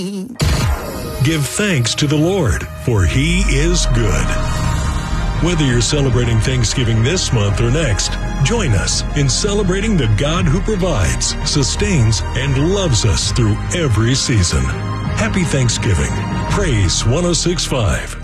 Give thanks to the Lord, for He is good. Whether you're celebrating Thanksgiving this month or next, join us in celebrating the God who provides, sustains, and loves us through every season. Happy Thanksgiving. Praise 106.5.